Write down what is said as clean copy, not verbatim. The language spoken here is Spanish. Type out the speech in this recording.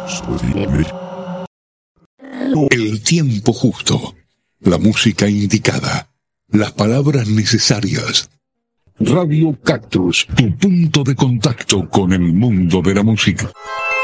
El tiempo justo, la música indicada, las palabras necesarias. Radio Cactus, tu punto de contacto con el mundo de la música.